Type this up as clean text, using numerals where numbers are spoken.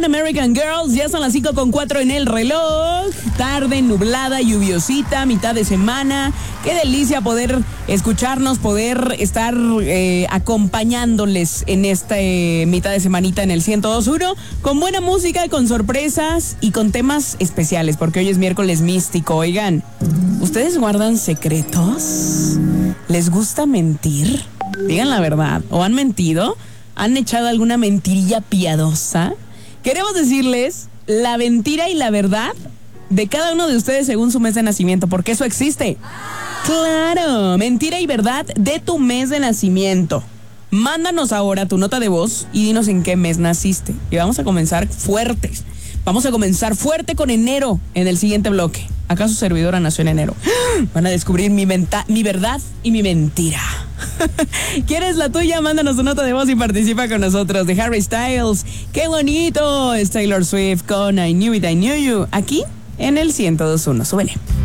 American Girls. Ya son las 5:04 en el reloj. Tarde, nublada, lluviosita, mitad de semana. Qué delicia poder escucharnos, poder estar acompañándoles en esta mitad de semanita en el 102.1 con buena música, con sorpresas y con temas especiales, porque hoy es miércoles místico. Oigan, ¿ustedes guardan secretos? ¿Les gusta mentir? Digan la verdad. ¿O han mentido? ¿Han echado alguna mentirilla piadosa? Queremos decirles la mentira y la verdad de cada uno de ustedes según su mes de nacimiento, porque eso existe. ¡Claro! Mentira y verdad de tu mes de nacimiento. Mándanos ahora tu nota de voz y dinos en qué mes naciste. Y vamos a comenzar fuertes. Vamos a comenzar fuerte con enero en el siguiente bloque. Acá su servidora nació en enero. Van a descubrir mi verdad y mi mentira. ¿Quieres la tuya? Mándanos tu nota de voz y participa con nosotros. De Harry Styles. ¡Qué bonito! Es Taylor Swift con I Knew It, I Knew You. Aquí en el 102.1. Súbele.